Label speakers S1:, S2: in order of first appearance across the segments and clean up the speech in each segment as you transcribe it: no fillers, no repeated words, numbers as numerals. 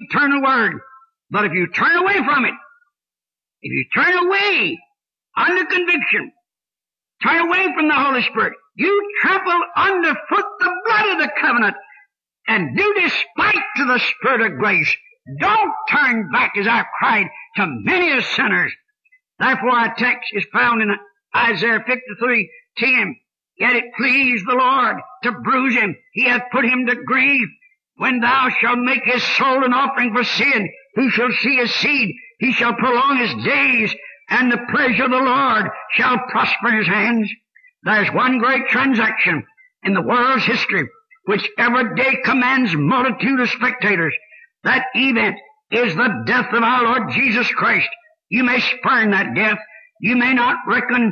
S1: eternal Word. But if you turn away from it, if you turn away under conviction, turn away from the Holy Spirit, you trample underfoot the blood of the covenant and do despite to the Spirit of grace. Don't turn back, as I've cried to many a sinners. Therefore our text is found in Isaiah 53:10. Yet it pleased the Lord to bruise him. He hath put him to grief. When thou shalt make his soul an offering for sin, who shall see his seed? He shall prolong his days, and the pleasure of the Lord shall prosper in his hands. There's one great transaction in the world's history which every day commands multitude of spectators. That event is the death of our Lord Jesus Christ. You may spurn that death. You may not reckon,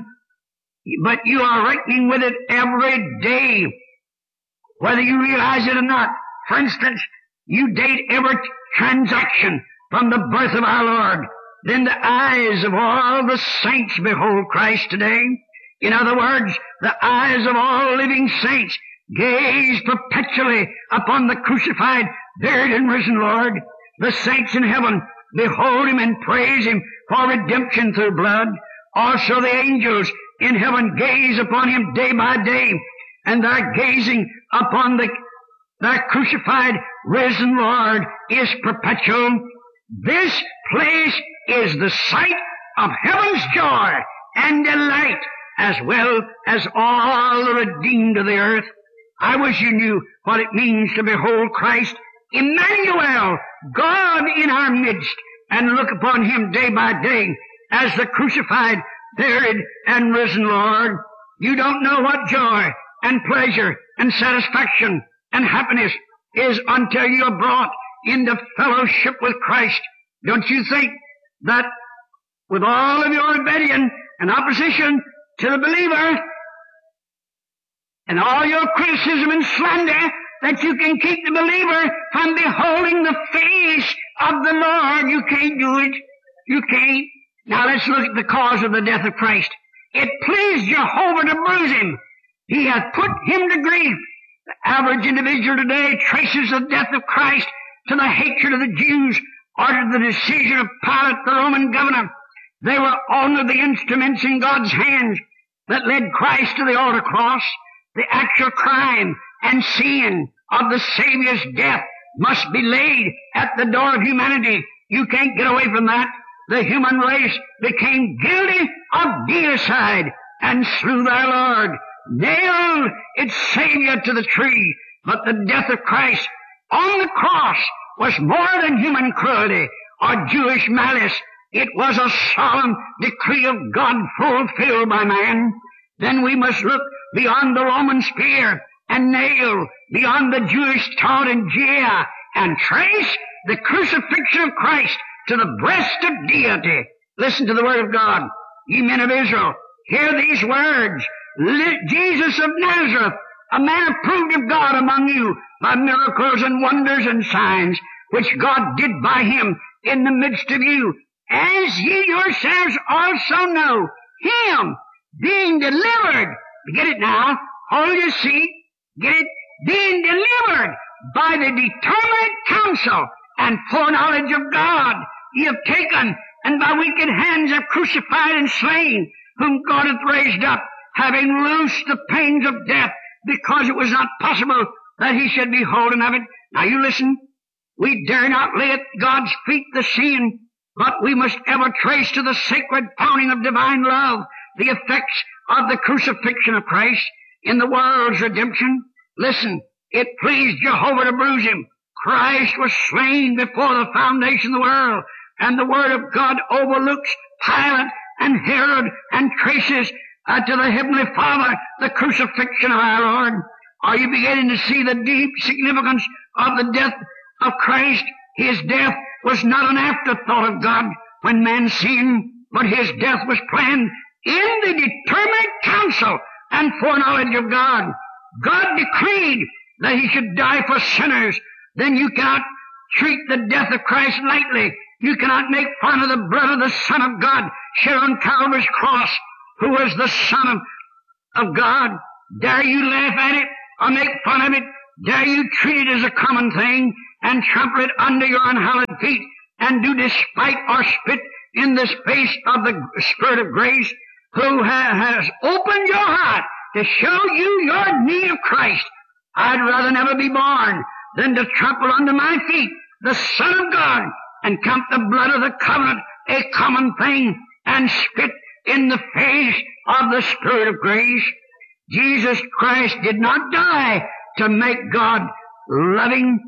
S1: but you are reckoning with it every day, whether you realize it or not. For instance, you date every transaction from the birth of our Lord. Then the eyes of all the saints behold Christ today. In other words, the eyes of all living saints gaze perpetually upon the crucified, buried, and risen Lord. The saints in heaven behold him and praise him for redemption through blood. Also the angels in heaven gaze upon him day by day, and their gazing upon their crucified, risen Lord is perpetual. This place is the site of heaven's joy and delight, as well as all the redeemed of the earth. I wish you knew what it means to behold Christ, Emmanuel, God in our midst, and look upon him day by day as the crucified, buried, and risen Lord. You don't know what joy and pleasure and satisfaction and happiness is until you are brought into fellowship with Christ. Don't you think that with all of your rebellion and opposition to the believer and all your criticism and slander, that you can keep the believer from beholding the face of the Lord? You can't do it. You can't. Now let's look at the cause of the death of Christ. It pleased Jehovah to bruise him. He hath put him to grief. The average individual today traces the death of Christ to the hatred of the Jews or to the decision of Pilate, the Roman governor. They were only the instruments in God's hands that led Christ to the altar cross. The actual crime and sin of the Savior's death must be laid at the door of humanity. You can't get away from that. The human race became guilty of deicide and slew their Lord, nailed its Savior to the tree. But the death of Christ on the cross was more than human cruelty or Jewish malice. It was a solemn decree of God fulfilled by man. Then we must look beyond the Roman spear and nail, beyond the Jewish taunt and jeer, and trace the crucifixion of Christ to the breast of deity. Listen to the word of God. Ye men of Israel, hear these words. Jesus of Nazareth, a man approved of God among you by miracles and wonders and signs, which God did by him in the midst of you, as ye yourselves also know, him being delivered. Get it now. Hold your seat. Get it? Being delivered by the determinate counsel and foreknowledge of God, ye have taken, and by wicked hands have crucified and slain, whom God hath raised up, having loosed the pains of death, because it was not possible that he should be holden of it. Now you listen. We dare not lay at God's feet the sin, but we must ever trace to the sacred fountain of divine love the effects of the crucifixion of Christ in the world's redemption. Listen, it pleased Jehovah to bruise him. Christ was slain before the foundation of the world, and the Word of God overlooks Pilate and Herod and traces to the Heavenly Father the crucifixion of our Lord. Are you beginning to see the deep significance of the death of Christ? His death was not an afterthought of God when man sinned, but his death was planned in the determinate counsel and foreknowledge of God. God decreed that he should die for sinners. Then you cannot treat the death of Christ lightly. You cannot make fun of the blood of the Son of God shed on Calvary's cross, who was the Son of God. Dare you laugh at it or make fun of it? Dare you treat it as a common thing and trample it under your unhallowed feet, and do despite or spit in the face of the Spirit of grace, who has opened your heart to show you your need of Christ. I'd rather never be born than to trample under my feet the Son of God and count the blood of the covenant a common thing and spit in the face of the Spirit of grace. Jesus Christ did not die to make God loving,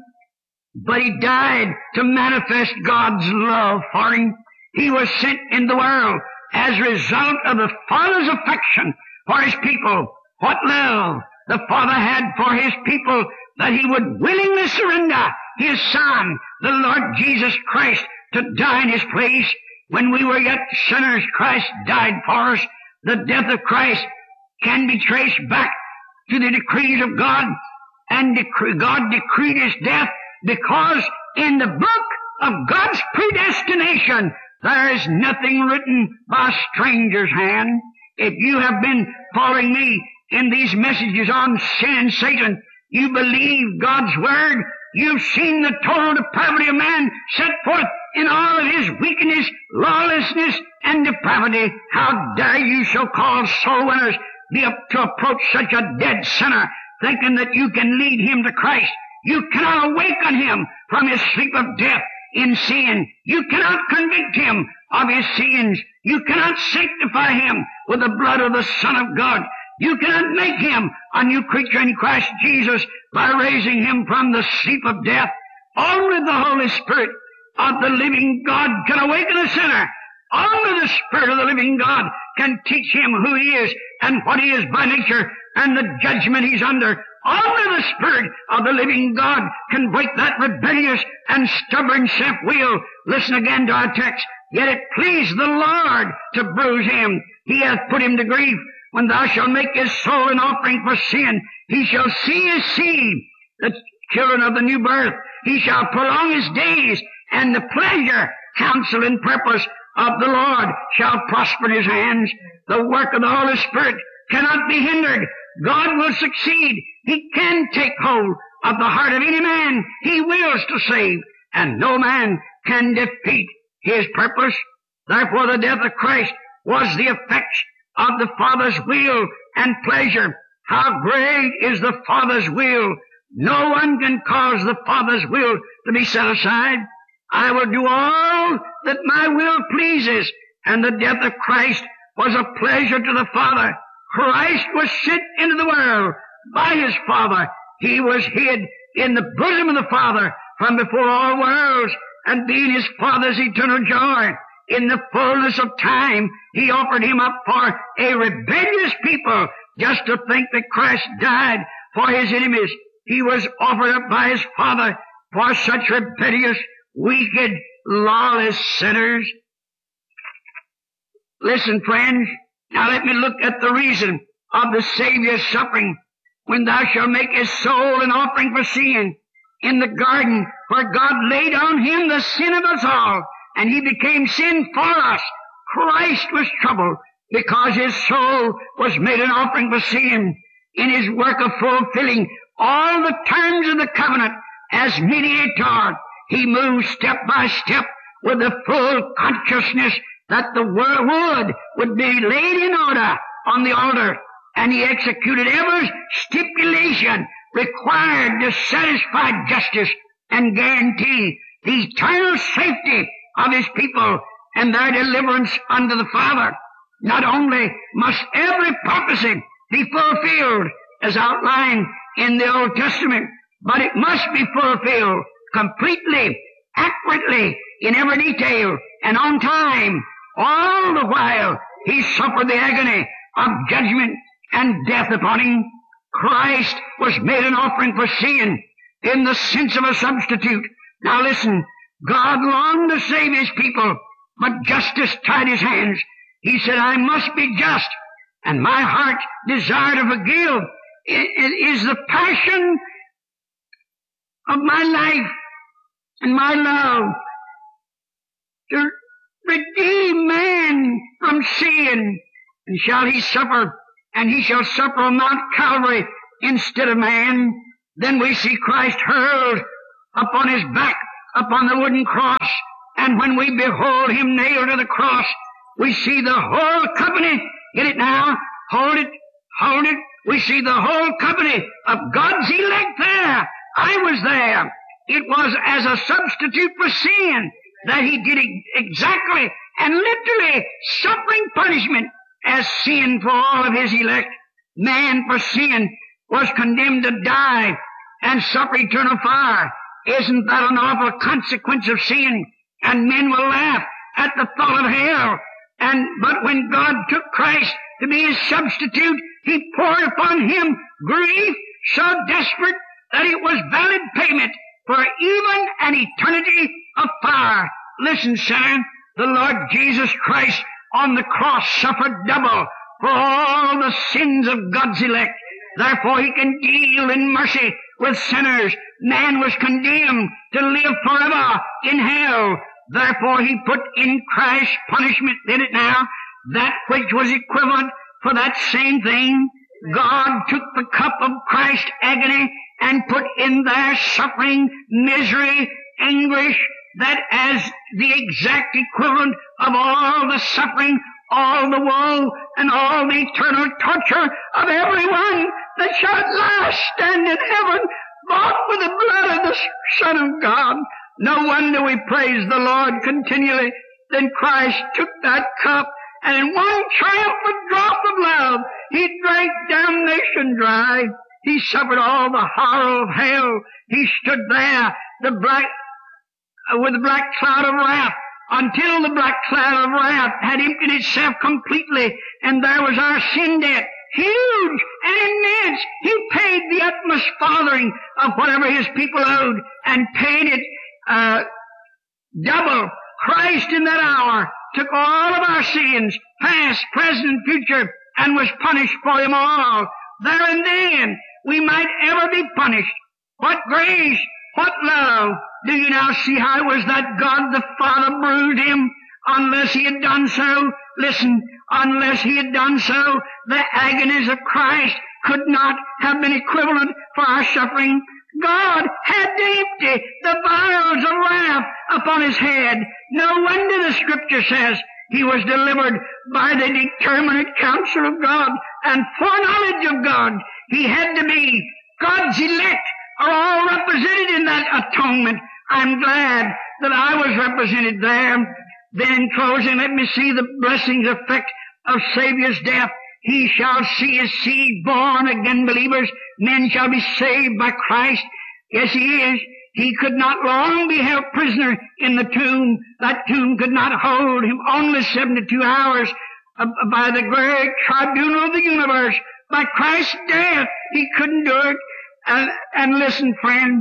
S1: but He died to manifest God's love for him. He was sent in the world as a result of the Father's affection for His people. What love the Father had for His people, that He would willingly surrender His Son, the Lord Jesus Christ, to die in His place. When we were yet sinners, Christ died for us. The death of Christ can be traced back to the decrees of God, and God decreed His death because in the book of God's predestination there is nothing written by a stranger's hand. If you have been following me in these messages on sin and Satan, you believe God's Word, you've seen the total depravity of man set forth in all of his weakness, lawlessness, and depravity. How dare you so-called soul winners be up to approach such a dead sinner, thinking that you can lead him to Christ? You cannot awaken him from his sleep of death in sin. You cannot convict him of his sins. You cannot sanctify him with the blood of the Son of God. You cannot make him a new creature in Christ Jesus by raising him from the sleep of death. Only the Holy Spirit of the living God can awaken a sinner. Only the Spirit of the living God can teach him who he is and what he is by nature and the judgment he's under. Only the Spirit of the living God can break that rebellious and stubborn self-will. Listen again to our text. Yet it pleased the Lord to bruise him. He hath put him to grief. When thou shalt make his soul an offering for sin, he shall see his seed, the children of the new birth. He shall prolong his days, and the pleasure, counsel, and purpose of the Lord shall prosper in his hands. The work of the Holy Spirit cannot be hindered. God will succeed. He can take hold of the heart of any man he wills to save, and no man can defeat his purpose. Therefore the death of Christ was the effect of the Father's will and pleasure. How great is the Father's will! No one can cause the Father's will to be set aside. I will do all that my will pleases. And the death of Christ was a pleasure to the Father. Christ was sent into the world by His Father. He was hid in the bosom of the Father from before all worlds, and being His Father's eternal joy, in the fullness of time, He offered Him up for a rebellious people. Just to think that Christ died for His enemies. He was offered up by His Father for such rebellious, wicked, lawless sinners. Listen, friends, now let me look at the reason of the Savior's suffering. When thou shalt make his soul an offering for sin, in the garden where God laid on Him the sin of us all, and He became sin for us, Christ was troubled because His soul was made an offering for sin. In His work of fulfilling all the terms of the covenant as mediator, He moved step by step with the full consciousness that the wood would be laid in order on the altar, and He executed every stipulation required to satisfy justice and guarantee the eternal safety of His people and their deliverance unto the Father. Not only must every prophecy be fulfilled as outlined in the Old Testament, but it must be fulfilled completely, accurately, in every detail, and on time. All the while He suffered the agony of judgment and death upon Him. Christ was made an offering for sin in the sense of a substitute. Now listen, God longed to save His people, but justice tied His hands. He said, I must be just, and my heart desire to forgive. It is the passion of my life and my love to redeem man from sin. And shall He suffer, and He shall suffer on Mount Calvary instead of man. Then we see Christ hurled upon His back upon the wooden cross. And when we behold him nailed to the cross, we see the whole company. Get it now? Hold it. Hold it. We see the whole company of God's elect there. I was there. It was as a substitute for sin that he did exactly and literally suffering punishment as sin for all of his elect. Man for sin was condemned to die and suffer eternal fire. Isn't that an awful consequence of sin? And men will laugh at the thought of hell. But when God took Christ to be his substitute, he poured upon him grief so desperate that it was valid payment for even an eternity of fire. Listen, son, the Lord Jesus Christ on the cross suffered double for all the sins of God's elect. Therefore he can deal in mercy with sinners. Man was condemned to live forever in hell. Therefore he put in Christ's punishment, did it now, that which was equivalent for that same thing. God took the cup of Christ's agony and put in their suffering, misery, anguish, that as the exact equivalent of all the suffering, all the woe, and all the eternal torture of everyone that shall at last stand in heaven, bought with the blood of the Son of God. No wonder we praise the Lord continually. Then Christ took that cup, and in one triumphant drop of love, he drank damnation dry. He suffered all the horror of hell. He stood there, with the black cloud of wrath, until the black cloud of wrath had emptied itself completely, and there was our sin debt, huge and immense. He paid the utmost farthing of whatever his people owed, and paid it double. Christ in that hour took all of our sins, past, present, and future, and was punished for them all. There and then we might ever be punished. What grace, what love. Do you now see how it was that God the Father bruised him? Unless he had done so, listen, unless he had done so, the agonies of Christ could not have been equivalent for our suffering. God had to empty the vials of wrath upon his head. No wonder the Scripture says he was delivered by the determinate counsel of God and foreknowledge of God. He had to be. God's elect are all represented in that atonement. I'm glad that I was represented there. Then in closing, let me see the blessings effect of Savior's death. He shall see his seed born again believers. Men shall be saved by Christ. Yes, he is. He could not long be held prisoner in the tomb. That tomb could not hold him only 72 hours. By the great tribunal of the universe, by Christ's death, he couldn't do it. And listen, friend,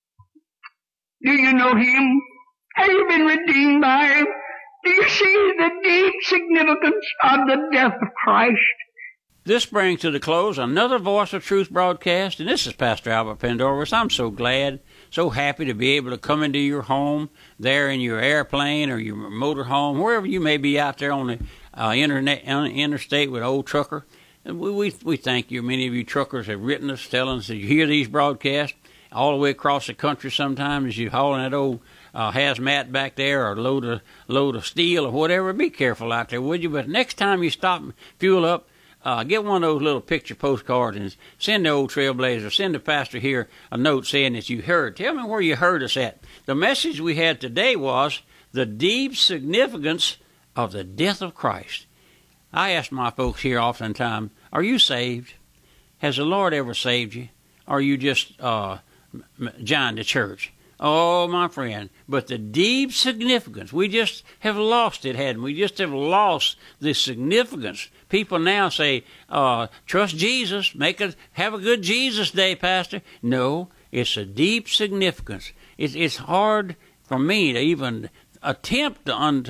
S1: do you know him? Have you been redeemed by him? Do you see the deep significance of the death of Christ?
S2: This brings to the close another Voice of Truth broadcast, and this is Pastor Albert Pendarvis. I'm so glad, so happy to be able to come into your home, there in your airplane or your motor home, wherever you may be out there on the interstate with Old Trucker. We thank you. Many of you truckers have written us telling us that you hear these broadcasts all the way across the country sometimes as you're hauling that old hazmat back there or load of steel or whatever. Be careful out there, would you? But next time you stop and fuel up, get one of those little picture postcards and send the old Trailblazer, send the pastor here a note saying that you heard. Tell me where you heard us at. The message we had today was the deep significance of the death of Christ. I ask my folks here oftentimes, are you saved? Has the Lord ever saved you? Or are you just joined the church? Oh, my friend, but the deep significance, we just have lost it, hadn't we? We just have lost the significance. People now say, trust Jesus, have a good Jesus day, Pastor. No, it's a deep significance. It's hard for me to even attempt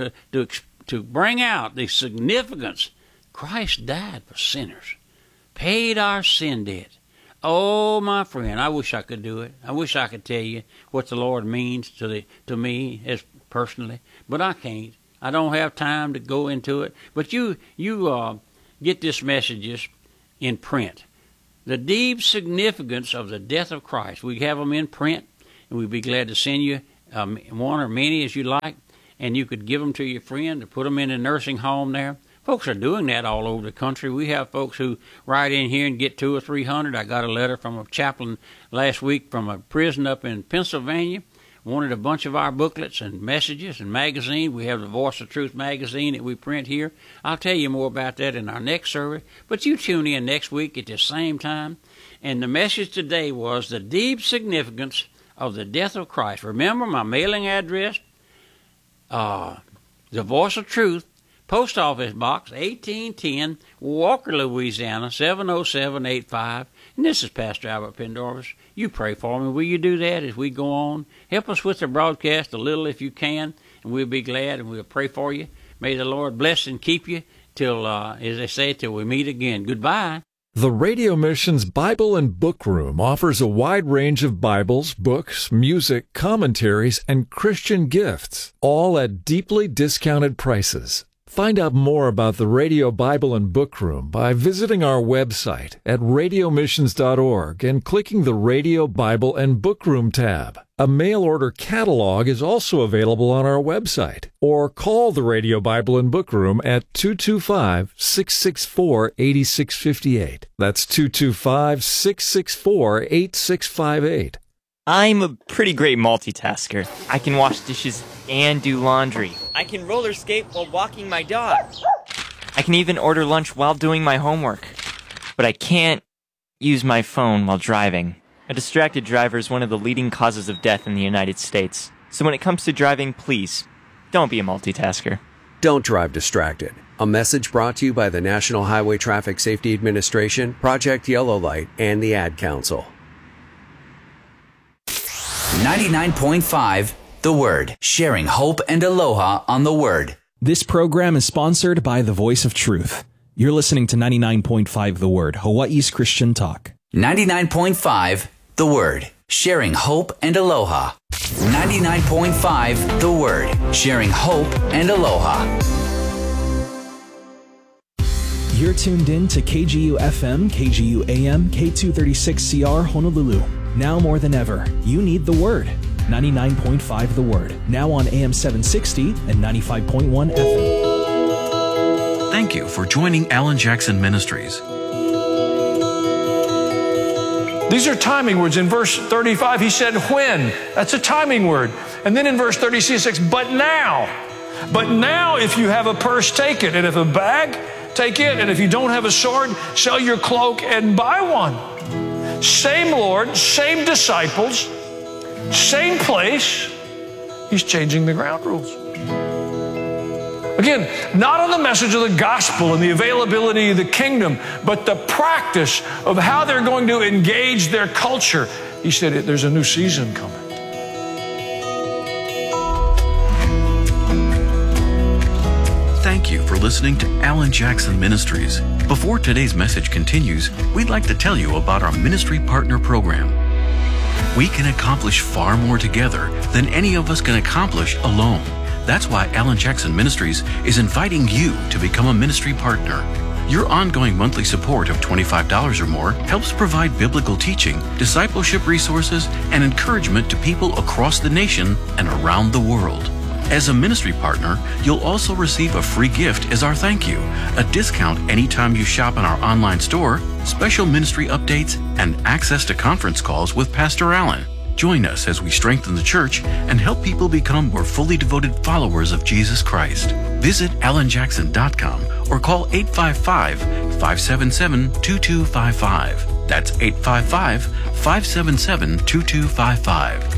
S2: to bring out the significance. Christ died for sinners, paid our sin debt. Oh, my friend, I wish I could do it. I wish I could tell you what the Lord means to me as personally, but I can't. I don't have time to go into it. But you get this messages in print. The deep significance of the death of Christ. We have them in print, and we'd be glad to send you one or many as you like, and you could give them to your friend or put them in a nursing home there. Folks are doing that all over the country. We have folks who write in here and get 200 or 300. I got a letter from a chaplain last week from a prison up in Pennsylvania. Wanted a bunch of our booklets and messages and magazine. We have the Voice of Truth magazine that we print here. I'll tell you more about that in our next survey. But you tune in next week at the same time. And the message today was the deep significance of the death of Christ. Remember my mailing address? The Voice of Truth, Post Office Box 1810, Walker, Louisiana 70785. And this is Pastor Albert Pendarvis. You pray for me. Will you do that as we go on? Help us with the broadcast a little if you can, and we'll be glad, and we'll pray for you. May the Lord bless and keep you till, as they say, till we meet again. Goodbye.
S3: The Radio Missions Bible and Book Room offers a wide range of Bibles, books, music, commentaries, and Christian gifts, all at deeply discounted prices. Find out more about the Radio Bible and Book Room by visiting our website at radiomissions.org and clicking the Radio Bible and Book Room tab. A mail-order catalog is also available on our website, or call the Radio Bible and Book Room at 225-664-8658. That's 225-664-8658.
S4: I'm a pretty great multitasker. I can wash dishes and do laundry. I can roller skate while walking my dog. I can even order lunch while doing my homework. But I can't use my phone while driving. A distracted driver is one of the leading causes of death in the United States. So when it comes to driving, please, don't be a multitasker.
S5: Don't drive distracted. A message brought to you by the National Highway Traffic Safety Administration, Project Yellow Light, and the Ad Council.
S6: 99.5 The Word, sharing hope and aloha on the Word.
S7: This program is sponsored by the Voice of Truth. You're listening to 99.5 The Word, Hawaii's Christian talk.
S6: 99.5 The Word, sharing hope and aloha. 99.5 The Word, sharing hope and aloha.
S7: You're tuned in to KGU FM, KGU AM, K236CR Honolulu. Now more than ever, you need the Word. 99.5 The Word. Now on AM 760 and 95.1 FM.
S8: Thank you for joining Alan Jackson Ministries.
S9: These are timing words. In verse 35, he said, when. That's a timing word. And then in verse 36, but now. But now, if you have a purse, take it. And if a bag, take it. And if you don't have a sword, sell your cloak and buy one. Same Lord, same disciples, same place. He's changing the ground rules. Again, not on the message of the gospel and the availability of the kingdom, but the practice of how they're going to engage their culture. He said, there's a new season coming.
S8: Thank you for listening to Alan Jackson Ministries. Before today's message continues, we'd like to tell you about our Ministry Partner Program. We can accomplish far more together than any of us can accomplish alone. That's why Alan Jackson Ministries is inviting you to become a ministry partner. Your ongoing monthly support of $25 or more helps provide biblical teaching, discipleship resources, and encouragement to people across the nation and around the world. As a ministry partner, you'll also receive a free gift as our thank you, a discount anytime you shop in our online store, special ministry updates, and access to conference calls with Pastor Allen. Join us as we strengthen the church and help people become more fully devoted followers of Jesus Christ. Visit alanjackson.com or call 855-577-2255. That's 855-577-2255.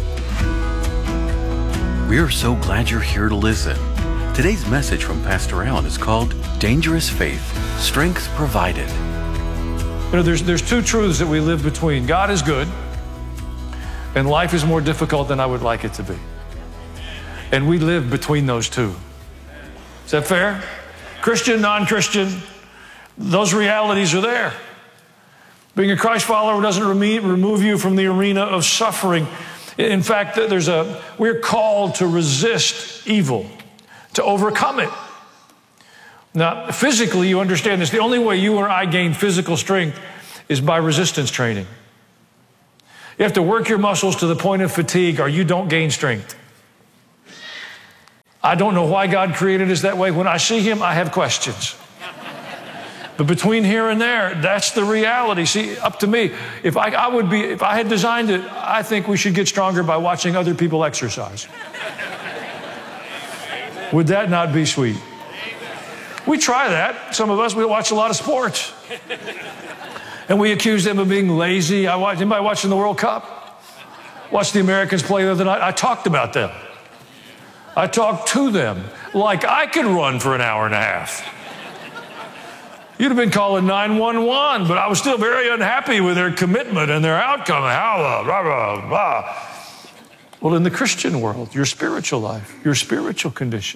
S8: We're so glad you're here to listen. Today's message from Pastor Allen is called Dangerous Faith, Strength Provided.
S9: You know, there's two truths that we live between. God is good, and life is more difficult than I would like it to be. And we live between those two. Is that fair? Christian, non-Christian, those realities are there. Being a Christ follower doesn't remove you from the arena of suffering. In fact, we're called to resist evil, to overcome it. Now, physically, you understand this. The only way you or I gain physical strength is by resistance training. You have to work your muscles to the point of fatigue or you don't gain strength. I don't know why God created us that way. When I see him, I have questions. But between here and there, that's the reality. See, up to me. If I had designed it, I think we should get stronger by watching other people exercise. Would that not be sweet? We try that. Some of us, we watch a lot of sports. And we accuse them of being lazy. Anybody watching the World Cup? Watched the Americans play the other night. I talked about them. I talked to them like I could run for an hour and a half. You'd have been calling 911, but I was still very unhappy with their commitment and their outcome. Blah, blah, blah. Well, in the Christian world, your spiritual life, your spiritual condition,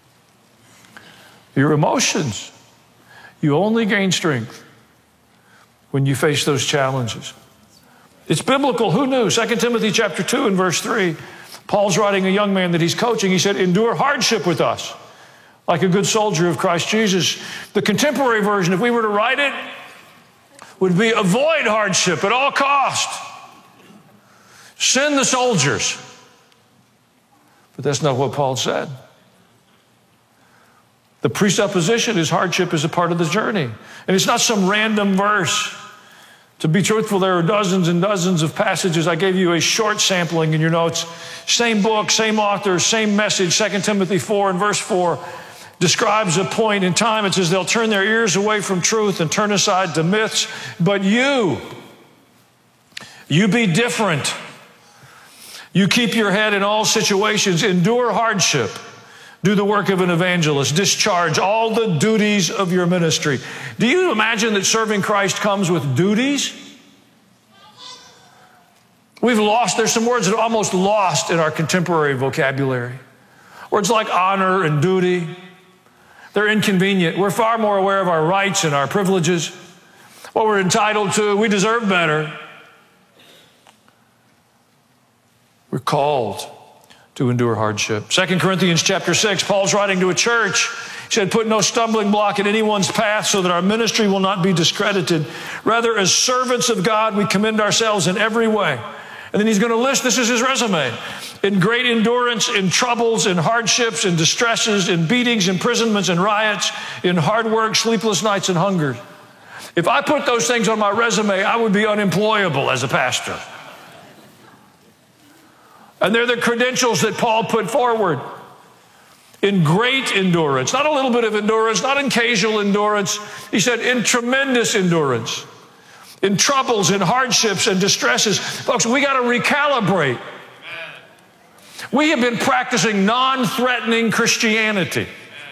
S9: your emotions, you only gain strength when you face those challenges. It's biblical. Who knew? 2 Timothy chapter 2 and verse 3, Paul's writing a young man that he's coaching. He said, endure hardship with us, like a good soldier of Christ Jesus. The contemporary version, if we were to write it, would be avoid hardship at all cost. Send the soldiers. But that's not what Paul said. The presupposition is hardship is a part of the journey. And it's not some random verse. To be truthful, there are dozens and dozens of passages. I gave you a short sampling in your notes. Same book, same author, same message. 2 Timothy 4 and verse 4 describes a point in time. It says they'll turn their ears away from truth and turn aside to myths. But you be different. You keep your head in all situations. Endure hardship. Do the work of an evangelist. Discharge all the duties of your ministry. Do you imagine that serving Christ comes with duties? There's some words that are almost lost in our contemporary vocabulary. Words like honor and duty. They're inconvenient. We're far more aware of our rights and our privileges, what we're entitled to. We deserve better. We're called to endure hardship. 2 Corinthians chapter 6, Paul's writing to a church. He said, put no stumbling block in anyone's path so that our ministry will not be discredited. Rather, as servants of God, we commend ourselves in every way. And then he's going to list, this is his resume, in great endurance, in troubles, in hardships, in distresses, in beatings, imprisonments, and riots, in hard work, sleepless nights, and hunger. If I put those things on my resume, I would be unemployable as a pastor. And they're the credentials that Paul put forward. In great endurance, not a little bit of endurance, not in casual endurance. He said in tremendous endurance, in troubles, in hardships, and distresses. Folks, we got to recalibrate. We have been practicing non-threatening Christianity.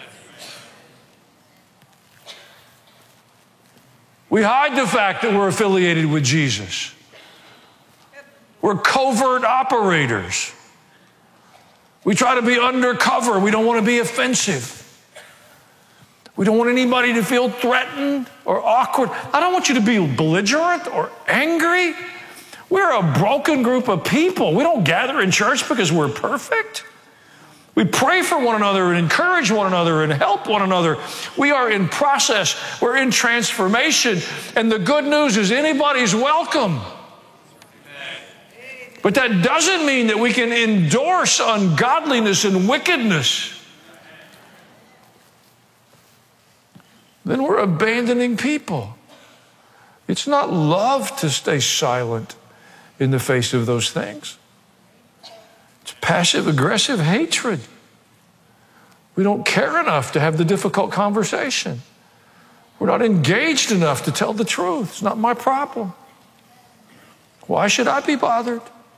S9: We hide the fact that we're affiliated with Jesus. We're covert operators. We try to be undercover. We don't want to be offensive. We don't want anybody to feel threatened or awkward. I don't want you to be belligerent or angry. We're a broken group of people. We don't gather in church because we're perfect. We pray for one another and encourage one another and help one another. We are in process. We're in transformation. And the good news is anybody's welcome. But that doesn't mean that we can endorse ungodliness and wickedness. Then we're abandoning people. It's not love to stay silent in the face of those things. It's passive-aggressive hatred. We don't care enough to have the difficult conversation. We're not engaged enough to tell the truth. It's not my problem. Why should I be bothered?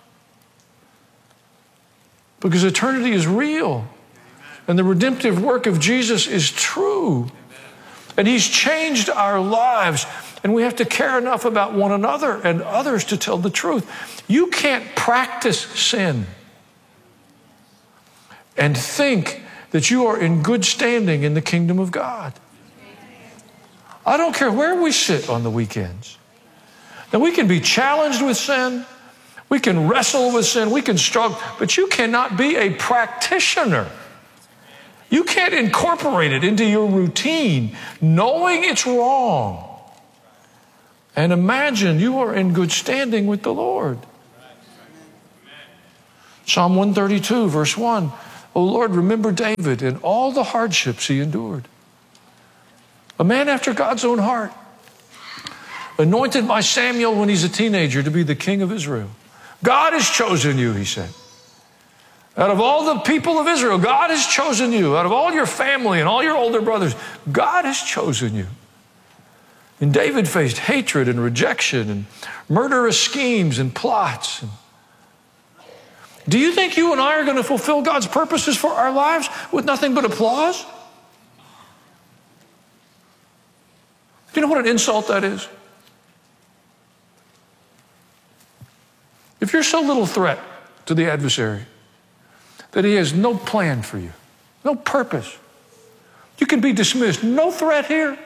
S9: Because eternity is real. And the redemptive work of Jesus is true. And he's changed our lives. And we have to care enough about one another and others to tell the truth. You can't practice sin and think that you are in good standing in the kingdom of God. I don't care where we sit on the weekends. Now, we can be challenged with sin. We can wrestle with sin. We can struggle. But you cannot be a practitioner. You can't incorporate it into your routine, knowing it's wrong. And imagine you are in good standing with the Lord. Psalm 132, verse 1. Oh Lord, remember David and all the hardships he endured. A man after God's own heart. Anointed by Samuel when he's a teenager to be the king of Israel. God has chosen you, he said. Out of all the people of Israel, God has chosen you. Out of all your family and all your older brothers, God has chosen you. And David faced hatred and rejection and murderous schemes and plots. Do you think you and I are going to fulfill God's purposes for our lives with nothing but applause? Do you know what an insult that is? If you're so little threat to the adversary that he has no plan for you, no purpose, you can be dismissed. No threat here.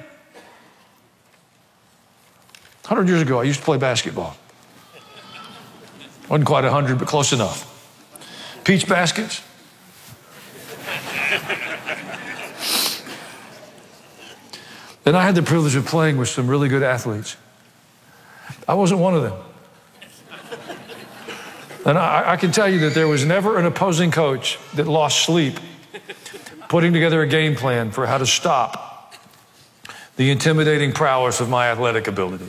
S9: 100 years ago, I used to play basketball. Wasn't quite 100, but close enough. Peach baskets. And I had the privilege of playing with some really good athletes. I wasn't one of them. And I can tell you that there was never an opposing coach that lost sleep putting together a game plan for how to stop the intimidating prowess of my athletic ability.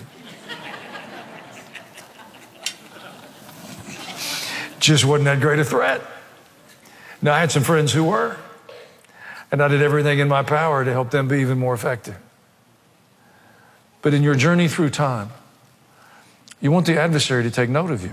S9: Just wasn't that great a threat. Now, I had some friends who were, and I did everything in my power to help them be even more effective. But in your journey through time, you want the adversary to take note of you.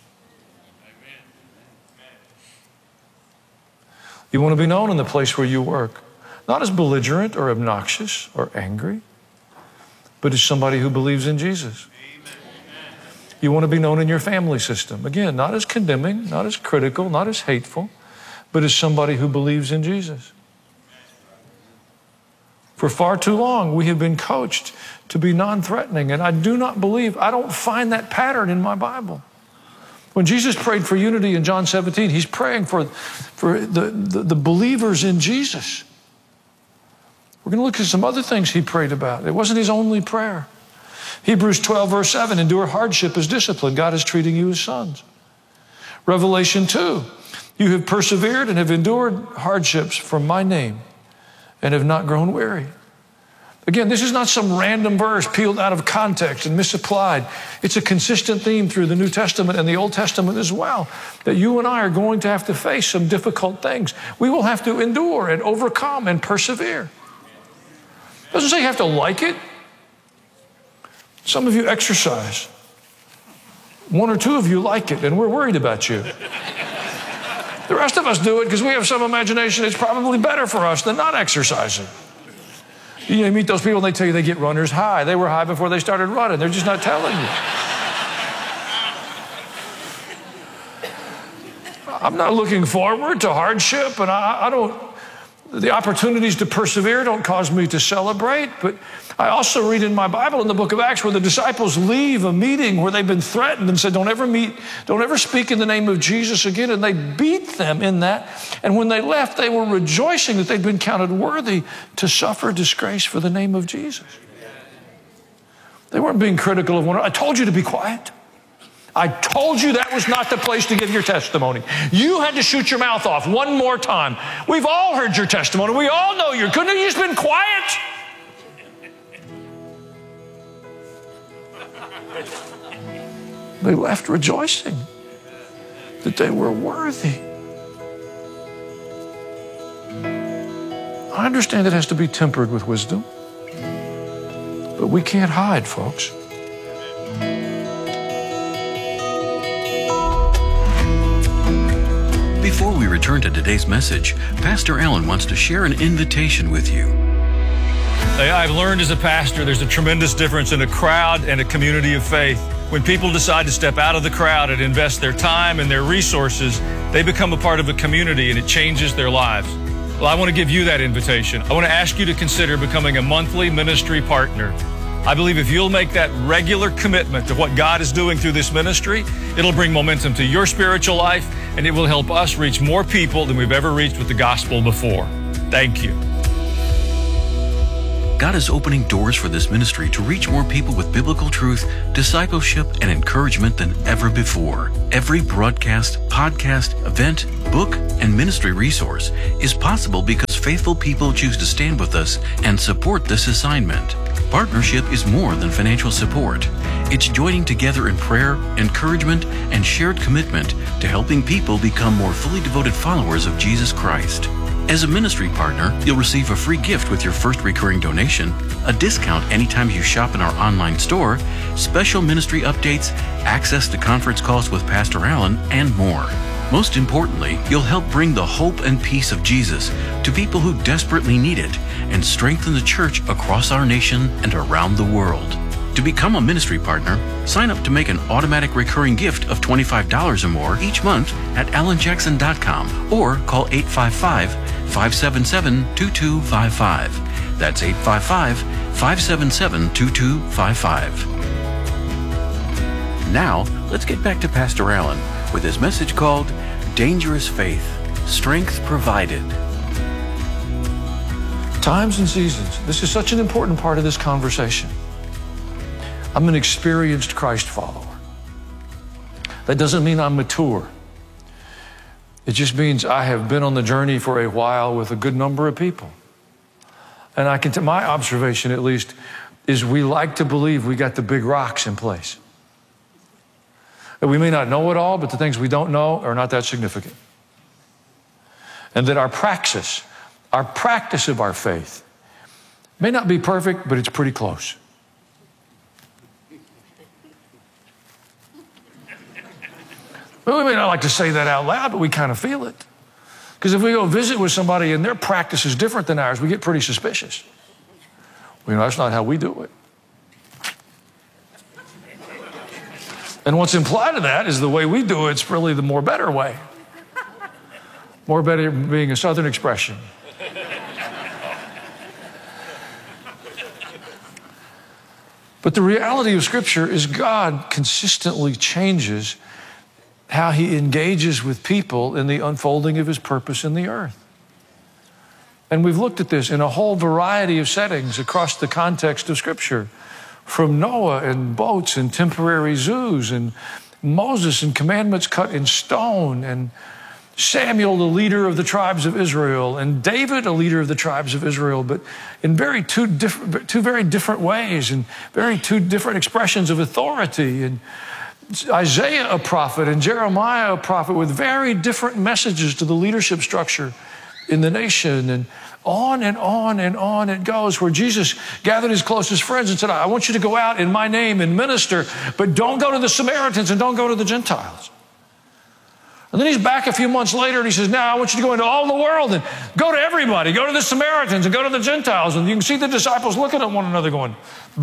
S9: You want to be known in the place where you work, not as belligerent or obnoxious or angry, but as somebody who believes in Jesus. You want to be known in your family system. Again, not as condemning, not as critical, not as hateful, but as somebody who believes in Jesus. For far too long, we have been coached to be non-threatening, and I don't find that pattern in my Bible. When Jesus prayed for unity in John 17, he's praying for the believers in Jesus. We're going to look at some other things he prayed about. It wasn't his only prayer. Hebrews 12, verse 7, endure hardship as discipline. God is treating you as sons. Revelation 2, you have persevered and have endured hardships for my name and have not grown weary. Again, this is not some random verse peeled out of context and misapplied. It's a consistent theme through the New Testament and the Old Testament as well, that you and I are going to have to face some difficult things. We will have to endure and overcome and persevere. It doesn't say you have to like it. Some of you exercise. One or two of you like it, and we're worried about you. The rest of us do it because we have some imagination. It's probably better for us than not exercising. You meet those people and they tell you they get runner's high. They were high before they started running. They're just not telling you. I'm not looking forward to hardship, and I don't, the opportunities to persevere don't cause me to celebrate, but I also read in my Bible in the book of Acts where the disciples leave a meeting where they've been threatened and said, don't ever speak in the name of Jesus again, and they beat them in that. And when they left, they were rejoicing that they'd been counted worthy to suffer disgrace for the name of Jesus. They weren't being critical of one another. I told you to be quiet. I told you that was not the place to give your testimony. You had to shoot your mouth off one more time. We've all heard your testimony. We all know you. Couldn't have you just been quiet? They left rejoicing that they were worthy. I understand it has to be tempered with wisdom, but we can't hide, folks.
S8: Before we return to today's message, Pastor Allen wants to share an invitation with you.
S9: I've learned as a pastor there's a tremendous difference in a crowd and a community of faith. When people decide to step out of the crowd and invest their time and their resources, they become a part of a community and it changes their lives. Well, I want to give you that invitation. I want to ask you to consider becoming a monthly ministry partner. I believe if you'll make that regular commitment to what God is doing through this ministry, it'll bring momentum to your spiritual life and it will help us reach more people than we've ever reached with the gospel before. Thank you.
S8: God is opening doors for this ministry to reach more people with biblical truth, discipleship, and encouragement than ever before. Every broadcast, podcast, event, book, and ministry resource is possible because faithful people choose to stand with us and support this assignment. Partnership is more than financial support. It's joining together in prayer, encouragement, and shared commitment to helping people become more fully devoted followers of Jesus Christ. As a ministry partner, you'll receive a free gift with your first recurring donation, a discount anytime you shop in our online store, special ministry updates, access to conference calls with Pastor Allen, and more. Most importantly, you'll help bring the hope and peace of Jesus to people who desperately need it and strengthen the church across our nation and around the world. To become a ministry partner, sign up to make an automatic recurring gift of $25 or more each month at alanjackson.com or call 855-577-2255. That's 855-577-2255. Now, let's get back to Pastor Allen with his message called Dangerous Faith, Strength Provided.
S9: Times and seasons. This is such an important part of this conversation. I'm an experienced Christ follower. That doesn't mean I'm mature. It just means I have been on the journey for a while with a good number of people. And my observation at least is we like to believe we got the big rocks in place. That we may not know it all, but the things we don't know are not that significant. And that our praxis of our faith may not be perfect, but it's pretty close. Well, we may not like to say that out loud, but we kind of feel it. Because if we go visit with somebody and their practice is different than ours, we get pretty suspicious. Well, that's not how we do it. And what's implied in that is the way we do it's really the more better way. More better being a Southern expression. But the reality of Scripture is God consistently changes how he engages with people in the unfolding of his purpose in the earth. And we've looked at this in a whole variety of settings across the context of Scripture, from Noah and boats and temporary zoos, and Moses and commandments cut in stone, and Samuel, the leader of the tribes of Israel, and David, a leader of the tribes of Israel, but in two very different ways, and two different expressions of authority, and Isaiah, a prophet, and Jeremiah, a prophet, with very different messages to the leadership structure in the nation, and on and on and on it goes, where Jesus gathered his closest friends and said, I want you to go out in my name and minister, but don't go to the Samaritans and don't go to the Gentiles. And then he's back a few months later and he says, now I want you to go into all the world and go to everybody, go to the Samaritans and go to the Gentiles. And you can see the disciples looking at one another going,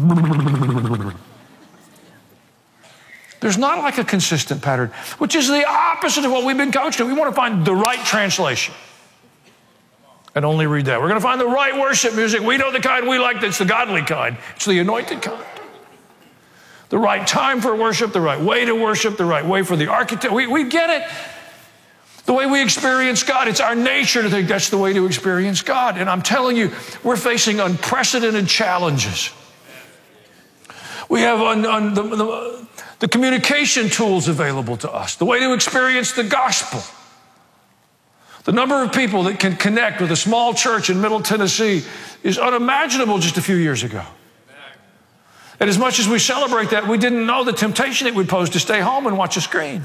S9: there's not like a consistent pattern, which is the opposite of what we've been coached to. We want to find the right translation and only read that. We're going to find the right worship music. We know the kind we like. That's the godly kind. It's the anointed kind. The right time for worship, the right way to worship, the right way for the architect. We get it. The way we experience God, it's our nature to think that's the way to experience God. And I'm telling you, we're facing unprecedented challenges. We have the communication tools available to us, the way to experience the gospel. The number of people that can connect with a small church in Middle Tennessee is unimaginable just a few years ago. And as much as we celebrate that, we didn't know the temptation it would pose to stay home and watch a screen.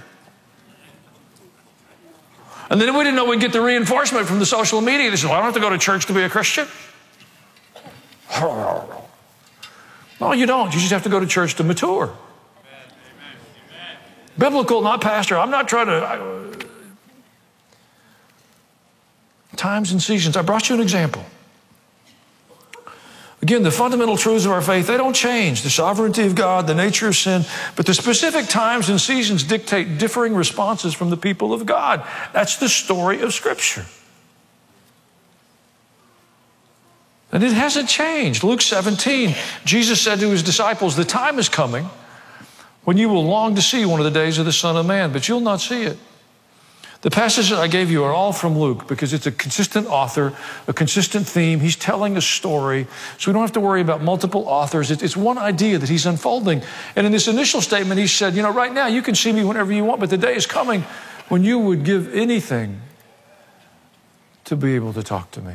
S9: And then we didn't know we'd get the reinforcement from the social media. They said, well, I don't have to go to church to be a Christian. No, you don't. You just have to go to church to mature. Amen. Amen. Biblical, not pastor. I'm not trying to... Times and seasons. I brought you an example. Again, the fundamental truths of our faith, they don't change. The sovereignty of God, the nature of sin, but the specific times and seasons dictate differing responses from the people of God. That's the story of Scripture. And it hasn't changed. Luke 17, Jesus said to his disciples, the time is coming when you will long to see one of the days of the Son of Man, but you'll not see it. The passages I gave you are all from Luke because it's a consistent author, a consistent theme. He's telling a story, so we don't have to worry about multiple authors. It's one idea that he's unfolding. And in this initial statement, he said, right now you can see me whenever you want, but the day is coming when you would give anything to be able to talk to me.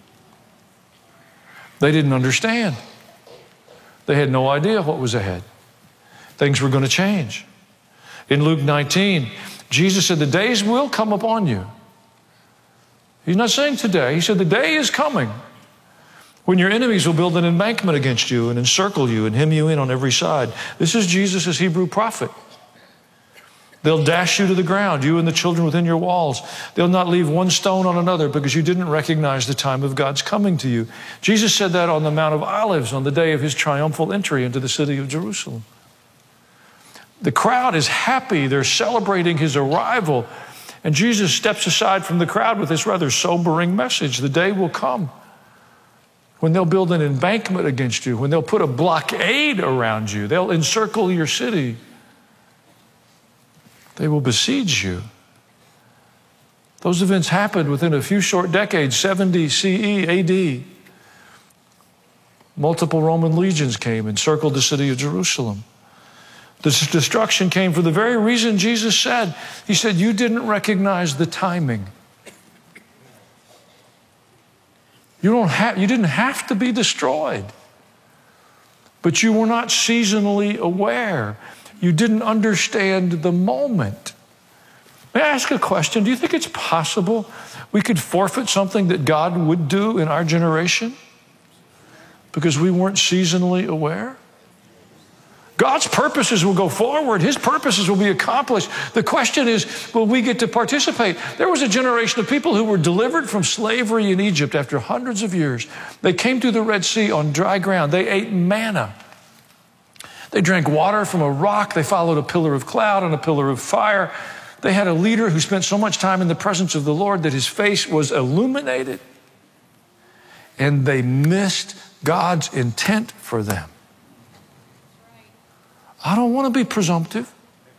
S9: They didn't understand. They had no idea what was ahead. Things were going to change. In Luke 19, Jesus said, the days will come upon you. He's not saying today. He said, the day is coming when your enemies will build an embankment against you and encircle you and hem you in on every side. This is Jesus' Hebrew prophet. They'll dash you to the ground, you and the children within your walls. They'll not leave one stone on another because you didn't recognize the time of God's coming to you. Jesus said that on the Mount of Olives on the day of his triumphal entry into the city of Jerusalem. The crowd is happy. They're celebrating his arrival. And Jesus steps aside from the crowd with this rather sobering message. The day will come when they'll build an embankment against you, when they'll put a blockade around you. They'll encircle your city. They will besiege you. Those events happened within a few short decades, 70 CE, AD. Multiple Roman legions came and encircled the city of Jerusalem. This destruction came for the very reason Jesus said. He said, you didn't recognize the timing. You didn't have to be destroyed. But you were not seasonally aware. You didn't understand the moment. May I ask a question? Do you think it's possible we could forfeit something that God would do in our generation because we weren't seasonally aware? God's purposes will go forward. His purposes will be accomplished. The question is, will we get to participate? There was a generation of people who were delivered from slavery in Egypt after hundreds of years. They came through the Red Sea on dry ground. They ate manna. They drank water from a rock. They followed a pillar of cloud and a pillar of fire. They had a leader who spent so much time in the presence of the Lord that his face was illuminated. And they missed God's intent for them. I don't want to be presumptive.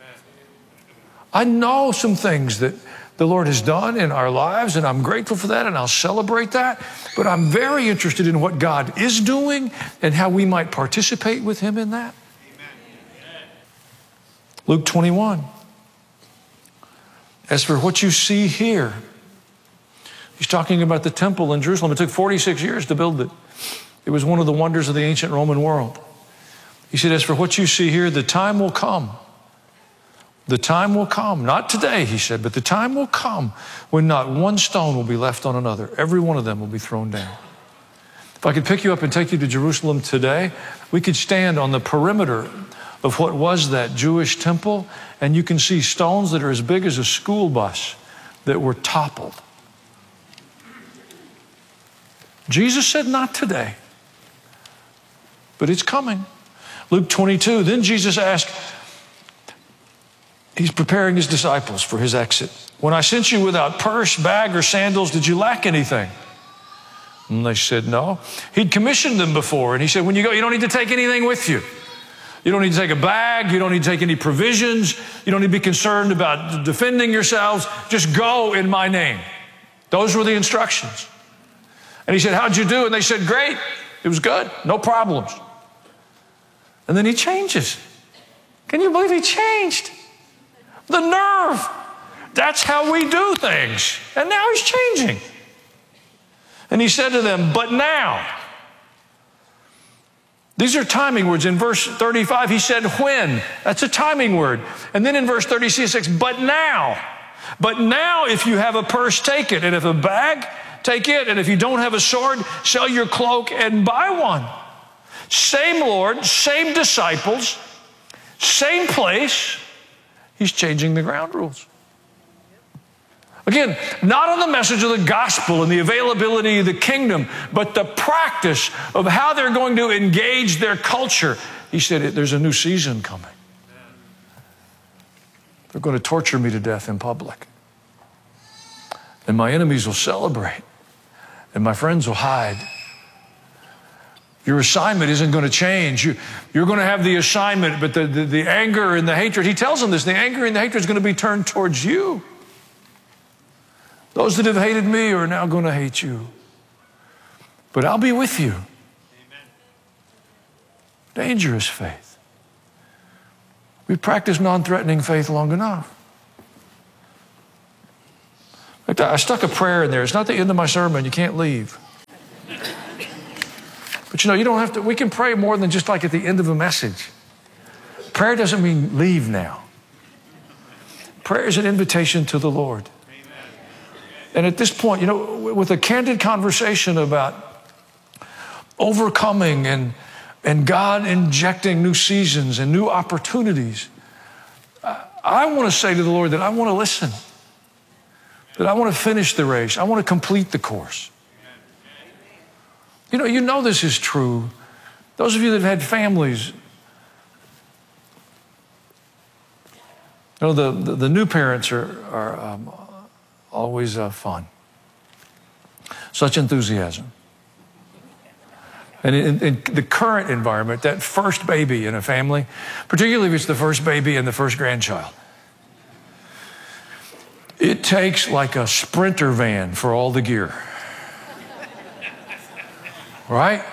S9: I know some things that the Lord has done in our lives, and I'm grateful for that, and I'll celebrate that. But I'm very interested in what God is doing and how we might participate with him in that. Luke 21. As for what you see here, he's talking about the temple in Jerusalem. It took 46 years to build it. It was one of the wonders of the ancient Roman world. He said, as for what you see here, the time will come. The time will come. Not today, he said, but the time will come when not one stone will be left on another. Every one of them will be thrown down. If I could pick you up and take you to Jerusalem today, we could stand on the perimeter of what was that Jewish temple, and you can see stones that are as big as a school bus that were toppled. Jesus said, not today, but it's coming. Luke 22, then Jesus asked, he's preparing his disciples for his exit. When I sent you without purse, bag, or sandals, did you lack anything? And they said, no. He'd commissioned them before, and he said, when you go, you don't need to take anything with you. You don't need to take a bag. You don't need to take any provisions. You don't need to be concerned about defending yourselves. Just go in my name. Those were the instructions. And he said, how'd you do? And they said, great. It was good. No problems. And then he changes. Can you believe he changed? The nerve. That's how we do things. And now he's changing. And he said to them, but now. These are timing words. In verse 35, he said, when. That's a timing word. And then in verse 36, but now. But now if you have a purse, take it. And if a bag, take it. And if you don't have a sword, sell your cloak and buy one. Same Lord, same disciples, same place. He's changing the ground rules. Again, not on the message of the gospel and the availability of the kingdom, but the practice of how they're going to engage their culture. He said, there's a new season coming. They're going to torture me to death in public. And my enemies will celebrate. And my friends will hide. Your assignment isn't going to change. You're going to have the assignment, but the anger and the hatred, he tells them this, the anger and the hatred is going to be turned towards you. Those that have hated me are now going to hate you. But I'll be with you. Dangerous faith. We've practiced non-threatening faith long enough. In fact, I stuck a prayer in there. It's not the end of my sermon. You can't leave. But you know, you don't have to, we can pray more than just like at the end of a message. Prayer doesn't mean leave now. Prayer is an invitation to the Lord. And at this point, you know, with a candid conversation about overcoming and God injecting new seasons and new opportunities, I want to say to the Lord that I want to listen. That I want to finish the race. I want to complete the course. You know this is true. Those of you that have had families, you know, the new parents are always fun. Such enthusiasm. And in the current environment, that first baby in a family, particularly if it's the first baby and the first grandchild, it takes like a Sprinter van for all the gear. Right?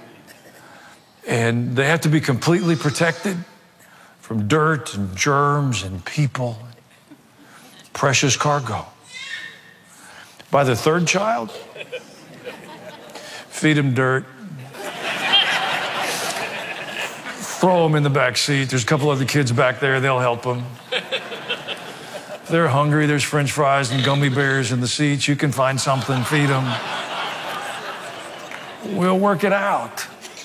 S9: And they have to be completely protected from dirt and germs and people, precious cargo. By the third child, feed them dirt, throw them in the back seat. There's a couple other kids back there, they'll help them. If they're hungry, there's French fries and gummy bears in the seats. You can find something, feed them. We'll work it out.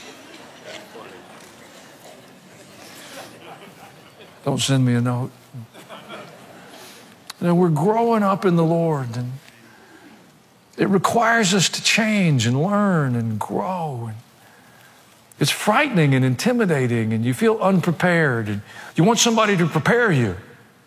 S9: Don't send me a note. You know, we're growing up in the Lord, and it requires us to change and learn and grow. And it's frightening and intimidating, and you feel unprepared, and you want somebody to prepare you.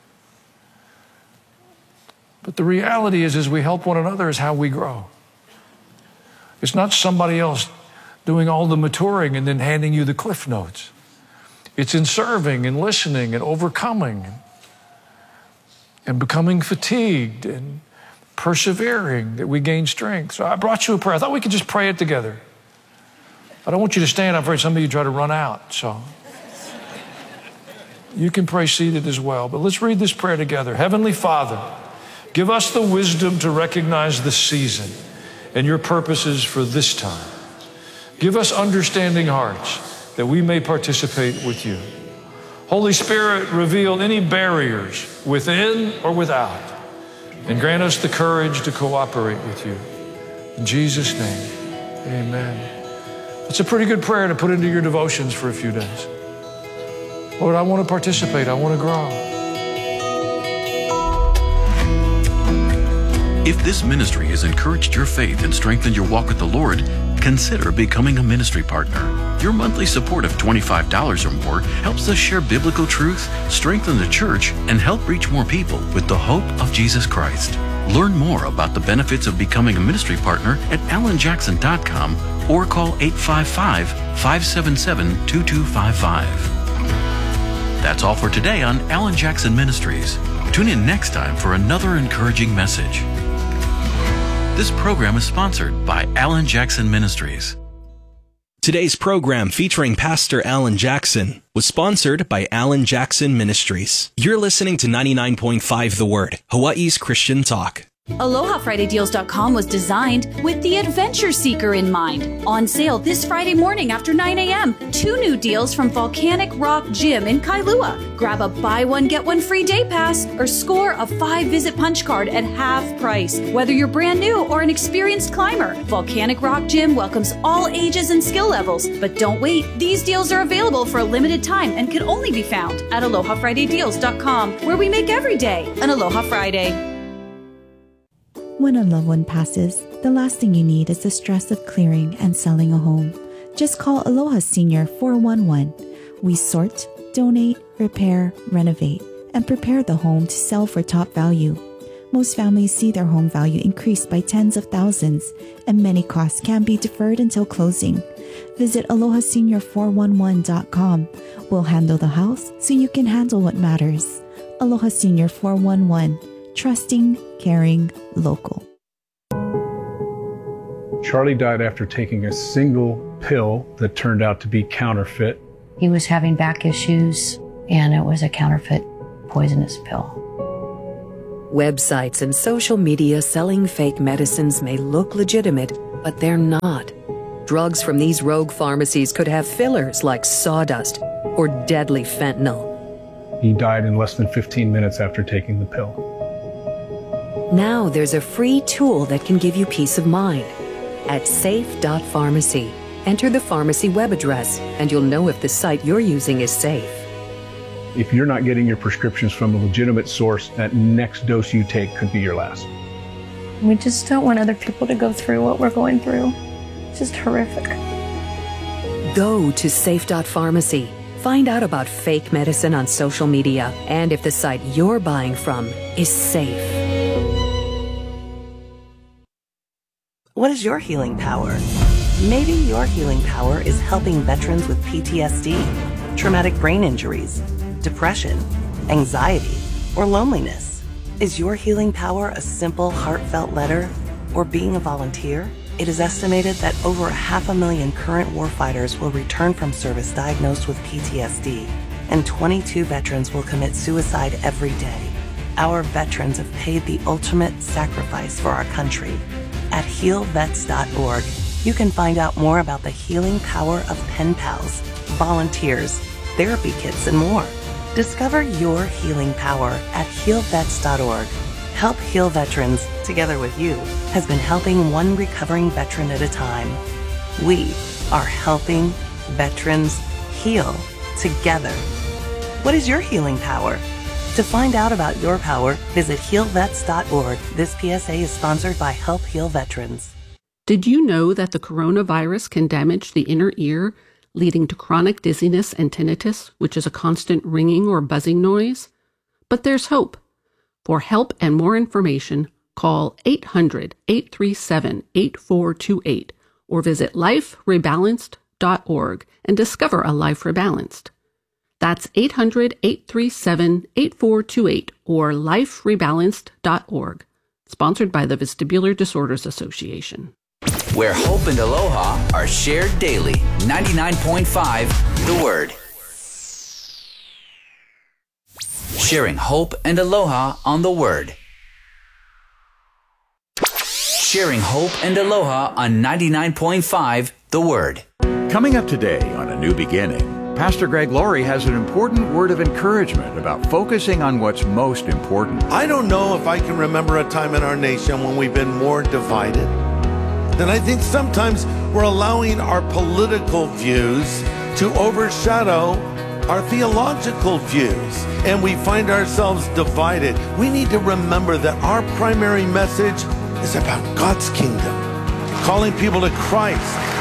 S9: But the reality is, as we help one another, is how we grow. It's not somebody else doing all the maturing and then handing you the cliff notes. It's in serving and listening and overcoming and becoming fatigued and persevering that we gain strength. So I brought you a prayer. I thought we could just pray it together. I don't want you to stand. I'm afraid some of you try to run out. So you can pray seated as well. But let's read this prayer together. Heavenly Father, give us the wisdom to recognize the season and your purposes for this time. Give us understanding hearts that we may participate with you. Holy Spirit, reveal any barriers within or without, and grant us the courage to cooperate with you. In Jesus' name, amen. It's a pretty good prayer to put into your devotions for a few days. Lord, I want to participate. I want to grow.
S8: If this ministry has encouraged your faith and strengthened your walk with the Lord, consider becoming a ministry partner. Your monthly support of $25 or more helps us share biblical truth, strengthen the church, and help reach more people with the hope of Jesus Christ. Learn more about the benefits of becoming a ministry partner at alanjackson.com or call 855-577-2255. That's all for today on Alan Jackson Ministries. Tune in next time for another encouraging message. This program is sponsored by Alan Jackson Ministries.
S7: Today's program featuring Pastor Alan Jackson was sponsored by Alan Jackson Ministries. You're listening to 99.5 The Word, Hawaii's Christian Talk.
S10: AlohaFridayDeals.com was designed with the adventure seeker in mind. On sale this Friday morning after 9 a.m. 2 new deals from Volcanic Rock Gym in Kailua. Grab a buy one, get one free day pass or score a 5-visit punch card at half price. Whether you're brand new or an experienced climber, Volcanic Rock Gym welcomes all ages and skill levels. But don't wait. These deals are available for a limited time and can only be found at AlohaFridayDeals.com, where we make every day an Aloha Friday.
S11: When a loved one passes, the last thing you need is the stress of clearing and selling a home. Just call Aloha Senior 411. We sort, donate, repair, renovate, and prepare the home to sell for top value. Most families see their home value increase by tens of thousands, and many costs can be deferred until closing. Visit AlohaSenior411.com. We'll handle the house so you can handle what matters. Aloha Senior 411. Trusting, caring, local.
S12: Charlie died after taking a single pill that turned out to be counterfeit.
S13: He was having back issues, and it was a counterfeit poisonous pill.
S14: Websites and social media selling fake medicines may look legitimate, but they're not. Drugs from these rogue pharmacies could have fillers like sawdust or deadly fentanyl.
S12: He died in less than 15 minutes after taking the pill.
S14: Now there's a free tool that can give you peace of mind. At safe.pharmacy, enter the pharmacy web address, and you'll know if the site you're using is safe.
S12: If you're not getting your prescriptions from a legitimate source, that next dose you take could be your last.
S15: We just don't want other people to go through what we're going through. It's just horrific.
S14: Go to safe.pharmacy. Find out about fake medicine on social media and if the site you're buying from is safe.
S16: What is your healing power? Maybe your healing power is helping veterans with PTSD, traumatic brain injuries, depression, anxiety, or loneliness. Is your healing power a simple, heartfelt letter or being a volunteer? It is estimated that over 500,000 current warfighters will return from service diagnosed with PTSD, and 22 veterans will commit suicide every day. Our veterans have paid the ultimate sacrifice for our country. At healvets.org, you can find out more about the healing power of pen pals, volunteers, therapy kits, and more. Discover your healing power at healvets.org. Help Heal Veterans, together with you, has been helping one recovering veteran at a time. We are helping veterans heal together. What is your healing power? To find out about your power, visit healvets.org. This PSA is sponsored by Help Heal Veterans.
S17: Did you know that the coronavirus can damage the inner ear, leading to chronic dizziness and tinnitus, which is a constant ringing or buzzing noise? But there's hope. For help and more information, call 800-837-8428 or visit liferebalanced.org and discover a life rebalanced. That's 800-837-8428 or liferebalanced.org. Sponsored by the Vestibular Disorders Association.
S6: Where hope and aloha are shared daily. 99.5 The Word. Sharing hope and aloha on The Word. Sharing hope and aloha on 99.5 The Word.
S18: Coming up today on A New Beginning, Pastor Greg Laurie has an important word of encouragement about focusing on what's most important.
S19: I don't know if I can remember a time in our nation when we've been more divided. And I think sometimes we're allowing our political views to overshadow our theological views, and we find ourselves divided. We need to remember that our primary message is about God's kingdom, calling people to Christ,